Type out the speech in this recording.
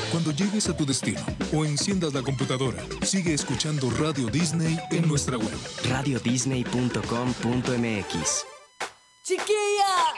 Cuando llegues a tu destino o enciendas la computadora, sigue escuchando Radio Disney en nuestra web. radiodisney.com.mx. ¡Chiquilla!